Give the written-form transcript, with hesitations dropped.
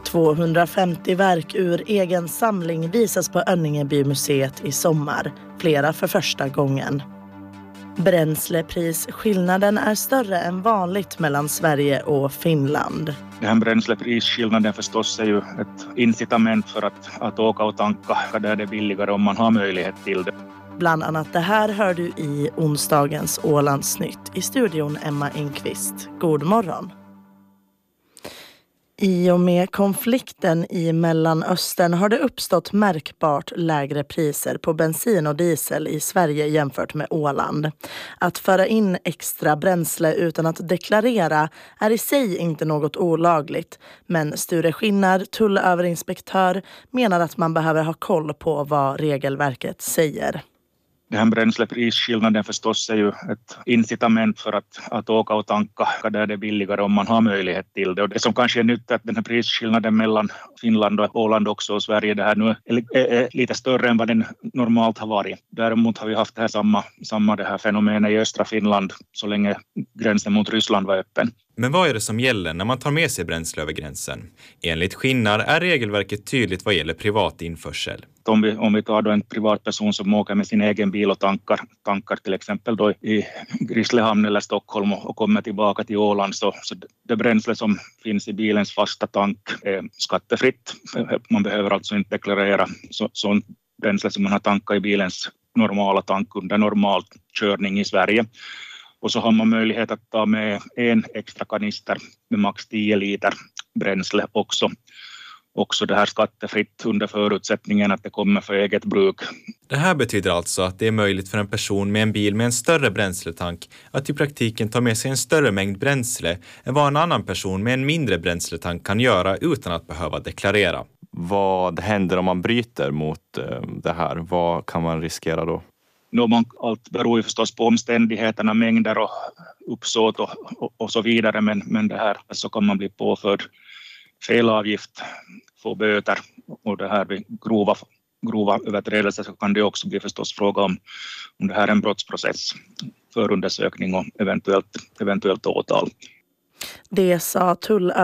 250 verk ur egen samling visas på Önningebymuseet i sommar, flera för första gången. Bränsleprisskillnaden är större än vanligt mellan Sverige och Finland. Den här bränsleprisskillnaden förstås är ju ett incitament för att åka och tanka där det är billigare om man har möjlighet till det. Bland annat det här hör du i onsdagens Ålandsnytt. I studion Emma Enqvist. God morgon. I och med konflikten i Mellanöstern har det uppstått märkbart lägre priser på bensin och diesel i Sverige jämfört med Åland. Att föra in extra bränsle utan att deklarera är i sig inte något olagligt, men Sture Skinnar, tullöverinspektör, menar att man behöver ha koll på vad regelverket säger. Den här bränsleprisskillnaden förstås är ju ett incitament för att åka och tanka där det är billigare om man har möjlighet till det. Och det som kanske är nytt är att den här prisskillnaden mellan Finland och Åland också och Sverige det här nu är lite större än vad den normalt har varit. Däremot har vi haft det här samma det här fenomenet i östra Finland så länge gränsen mot Ryssland var öppen. Men vad är det som gäller när man tar med sig bränsle över gränsen? Enligt Skinnar är regelverket tydligt vad gäller privat införsel. Om vi tar då en privatperson som åker med sin egen bil och tankar till exempel då i Grisslehamn eller Stockholm och kommer tillbaka till Åland så det bränsle som finns i bilens fasta tank är skattefritt. Man behöver alltså inte deklarera sånt bränsle som man har tankat i bilens normala tank under normal körning i Sverige. Och så har man möjlighet att ta med en extra kanister med max 10 liter bränsle också det här skattefritt under förutsättningen att det kommer för eget bruk. Det här betyder alltså att det är möjligt för en person med en bil med en större bränsletank att i praktiken ta med sig en större mängd bränsle än vad en annan person med en mindre bränsletank kan göra utan att behöva deklarera. Vad händer om man bryter mot det här? Vad kan man riskera då? Allt beror ju förstås på omständigheterna, mängder och uppsåt och så vidare. Men det här så kan man bli påförd felavgift, få böter och det här vid grova överträdelser så kan det också bli förstås fråga om det här är en brottsprocess, förundersökning och eventuellt åtal. Det sa